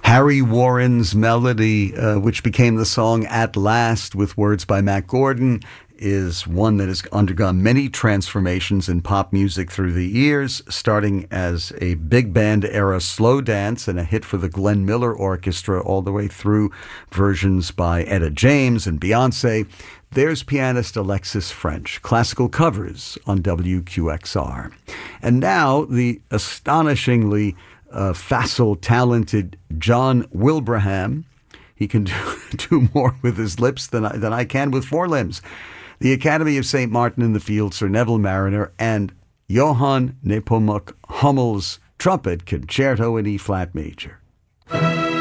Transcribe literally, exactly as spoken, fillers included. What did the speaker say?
Harry Warren's melody, uh, which became the song At Last with words by Matt Gordon, is one that has undergone many transformations in pop music through the years, starting as a big band era slow dance and a hit for the Glenn Miller Orchestra, all the way through versions by Etta James and Beyonce. There's pianist Alexis French, classical covers on W Q X R. And now the astonishingly uh, facile, talented John Wilbraham. He can do, do more with his lips than I, than I can with four limbs. The Academy of Saint Martin in the Fields, Sir Neville Marriner, and Johann Nepomuk Hummel's trumpet concerto in E-flat major.